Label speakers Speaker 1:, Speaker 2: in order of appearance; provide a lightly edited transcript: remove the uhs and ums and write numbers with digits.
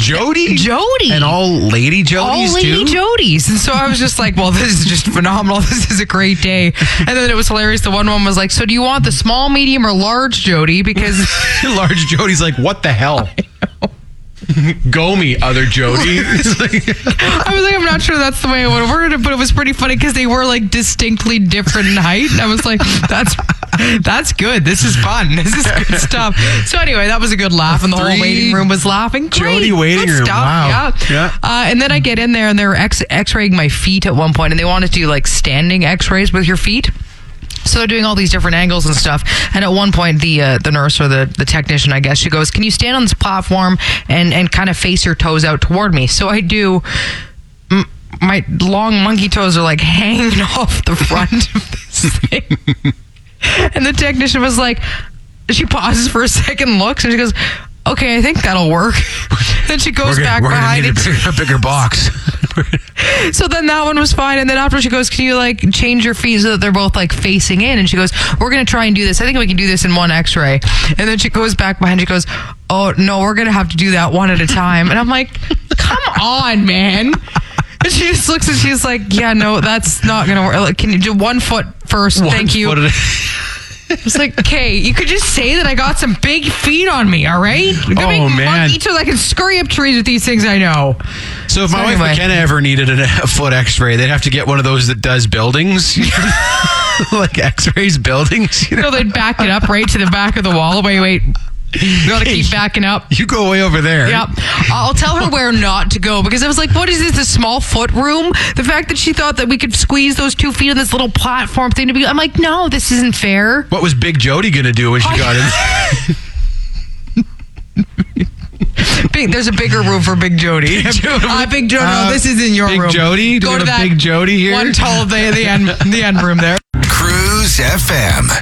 Speaker 1: Jody?
Speaker 2: Jody.
Speaker 1: And all lady Jodies
Speaker 2: all lady
Speaker 1: too?
Speaker 2: Jodies. And so I was just like, well, this is just phenomenal. This is a great day. And then it was hilarious. The one was like, so do you want the small, medium, or large Jody? Because
Speaker 1: Large Jody's like, what the hell? Go me, other Jody.
Speaker 2: I was like, I'm not sure that's the way I would have worded it, but it was pretty funny because they were like distinctly different in height. And I was like, that's good. This is fun. This is good stuff. So anyway, that was a good laugh, and the whole waiting room was laughing.
Speaker 1: Jody
Speaker 2: Great,
Speaker 1: waiting
Speaker 2: good
Speaker 1: room.
Speaker 2: stuff.
Speaker 1: Wow.
Speaker 2: Yeah. And then I get in there, and they're x-raying my feet at one point, and they wanted to do like standing x-rays with your feet. So they're doing all these different angles and stuff. And at one point, the nurse or the technician, I guess, she goes, can you stand on this platform and kind of face your toes out toward me? So I do. My long monkey toes are like hanging off the front of this thing. And the technician was like, she pauses for a second, looks, and she goes, okay, I think that'll work. Then she goes back behind it.
Speaker 1: A bigger box.
Speaker 2: So then that one was fine. And then after she goes, can you like change your feet so that they're both like facing in? And she goes, we're going to try and do this. I think we can do this in one x-ray. And then she goes back behind. She goes, oh no, we're going to have to do that one at a time. And I'm like, come on, man. And she just looks and she's like, yeah, no, that's not going to work. Like, can you do 1 foot first? Thank you. It's like, okay, you could just say that I got some big feet on me, all right?
Speaker 1: Oh, man.
Speaker 2: Monkey toes, I can scurry up trees with these things, I know.
Speaker 1: So if my wife McKenna ever needed a foot x-ray, they'd have to get one of those that does buildings. Like x-rays buildings.
Speaker 2: You know, they'd back it up right to the back of the wall. Wait. You gotta keep backing up.
Speaker 1: You go way over there.
Speaker 2: Yep. I'll tell her where not to go because I was like, what is this, a small foot room? The fact that she thought that we could squeeze those 2 feet on this little platform thing to be, I'm like, no, this isn't fair.
Speaker 1: What was Big Jody gonna do when she got in?
Speaker 2: There's a bigger room for Big Jody. Big Jody. No, this isn't your
Speaker 1: Big
Speaker 2: room.
Speaker 1: Jody?
Speaker 2: Go to that
Speaker 1: Big Jody here?
Speaker 2: one tall, the end room there.
Speaker 3: Cruise FM.